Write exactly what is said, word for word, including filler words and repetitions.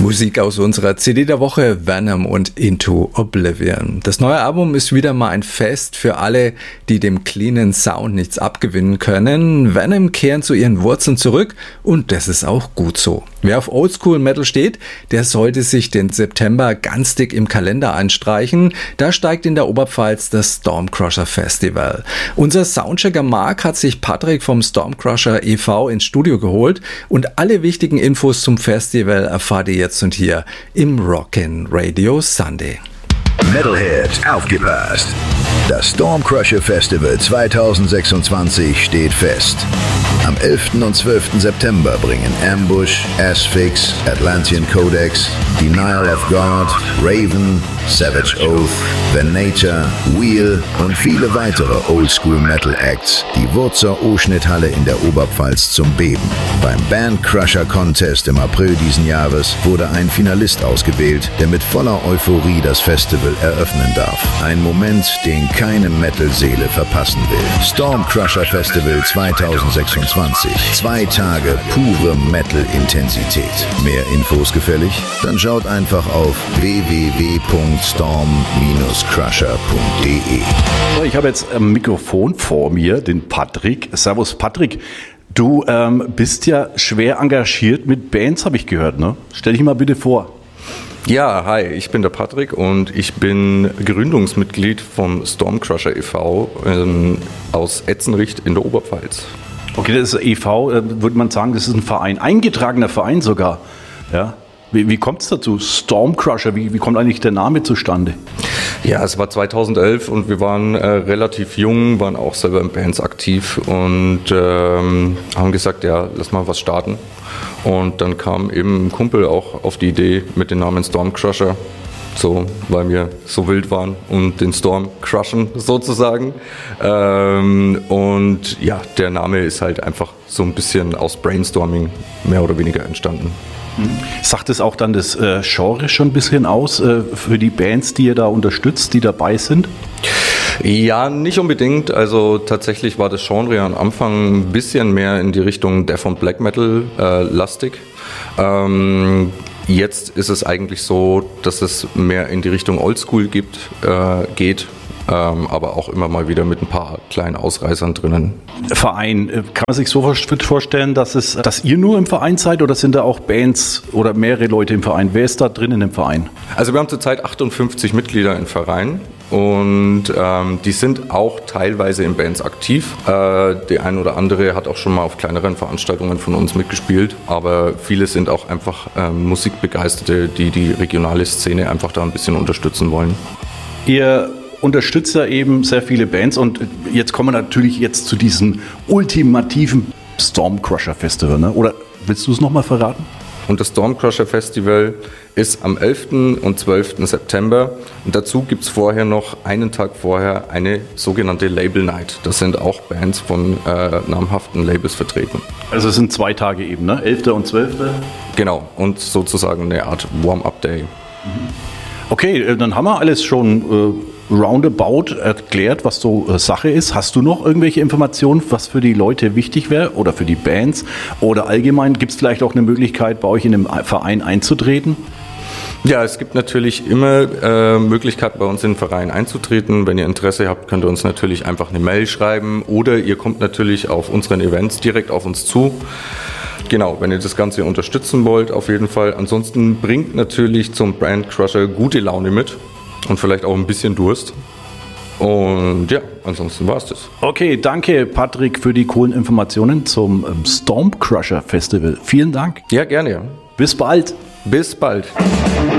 Musik aus unserer C D der Woche, Venom und Into Oblivion. Das neue Album ist wieder mal ein Fest für alle, die dem cleanen Sound nichts abgewinnen können. Venom kehren zu ihren Wurzeln zurück und das ist auch gut so. Wer auf Oldschool Metal steht, der sollte sich den September ganz dick im Kalender anstreichen. Da steigt in der Oberpfalz das Stormcrusher Festival. Unser Soundchecker Mark hat sich Patrick vom Stormcrusher e V ins Studio geholt und alle wichtigen Infos zum Festival erfahrt ihr jetzt und hier im Rockin' Radio Sunday. Metalheads, aufgepasst! Das Stormcrusher Festival zwanzig sechsundzwanzig steht fest. Am elften und zwölften September bringen Ambush, Asphyx, Atlantean Codex, Denial of God, Raven, Savage Oath, Venator, Wheel und viele weitere Oldschool Metal Acts die Wurzer O-Schnitthalle in der Oberpfalz zum Beben. Beim Bandcrusher Contest im April diesen Jahres wurde ein Finalist ausgewählt, der mit voller Euphorie das Festival eröffnen darf. Ein Moment, den keine Metal-Seele verpassen will. Stormcrusher Festival zwanzig sechsundzwanzig. Zwei Tage pure Metal-Intensität. Mehr Infos gefällig? Dann schaut einfach auf w w w punkt storm crusher punkt d e. Ich habe jetzt ein Mikrofon vor mir, den Patrick. Servus Patrick. Du ähm, bist ja schwer engagiert mit Bands, habe ich gehört, ne? Stell dich mal bitte vor. Ja, hi, ich bin der Patrick und ich bin Gründungsmitglied vom Stormcrusher e V ähm, aus Etzenricht in der Oberpfalz. Okay, das ist E V, äh, würde man sagen, das ist ein Verein, eingetragener Verein sogar. Ja. Wie, wie kommt es dazu? Stormcrusher, wie, wie kommt eigentlich der Name zustande? Ja, es war zweitausendelf und wir waren äh, relativ jung, waren auch selber in Bands aktiv und ähm, haben gesagt, ja, lass mal was starten. Und dann kam eben ein Kumpel auch auf die Idee mit dem Namen Stormcrusher, so, weil wir so wild waren und den Storm crushen sozusagen. Ähm, und ja, der Name ist halt einfach so ein bisschen aus Brainstorming mehr oder weniger entstanden. Sagt es auch dann das äh, Genre schon ein bisschen aus äh, für die Bands, die ihr da unterstützt, die dabei sind? Ja, nicht unbedingt. Also tatsächlich war das Genre am Anfang ein bisschen mehr in die Richtung Death und Black Metal äh, lastig. Ähm, jetzt ist es eigentlich so, dass es mehr in die Richtung Oldschool gibt, äh, geht. Ähm, aber auch immer mal wieder mit ein paar kleinen Ausreißern drinnen. Verein, kann man sich so vorstellen, dass es, dass ihr nur im Verein seid oder sind da auch Bands oder mehrere Leute im Verein? Wer ist da drinnen im Verein? Also wir haben zurzeit achtundfünfzig Mitglieder im Verein und ähm, die sind auch teilweise in Bands aktiv. Äh, der ein oder andere hat auch schon mal auf kleineren Veranstaltungen von uns mitgespielt, aber viele sind auch einfach äh, Musikbegeisterte, die die regionale Szene einfach da ein bisschen unterstützen wollen. Ihr unterstützt ja eben sehr viele Bands und jetzt kommen wir natürlich jetzt zu diesem ultimativen Stormcrusher Festival, ne? Oder willst du es nochmal verraten? Und das Stormcrusher Festival ist am elften und zwölften September und dazu gibt es vorher noch, einen Tag vorher, eine sogenannte Label Night. Das sind auch Bands von äh, namhaften Labels vertreten. Also es sind zwei Tage eben, ne? elfter und zwölfter Genau, und sozusagen eine Art Warm-Up-Day. Okay, dann haben wir alles schon äh, roundabout erklärt, was so äh, Sache ist. Hast du noch irgendwelche Informationen, was für die Leute wichtig wäre oder für die Bands? Oder allgemein gibt es vielleicht auch eine Möglichkeit, bei euch in einem Verein einzutreten? Ja, es gibt natürlich immer äh, Möglichkeiten, bei uns in den Verein einzutreten. Wenn ihr Interesse habt, könnt ihr uns natürlich einfach eine Mail schreiben oder ihr kommt natürlich auf unseren Events direkt auf uns zu. Genau, wenn ihr das Ganze unterstützen wollt, auf jeden Fall. Ansonsten bringt natürlich zum Bandcrusher gute Laune mit und vielleicht auch ein bisschen Durst. Und ja, ansonsten war es das. Okay, danke Patrick für die coolen Informationen zum ähm, Stormcrusher Festival. Vielen Dank. Ja, gerne. Bis bald. Bis bald.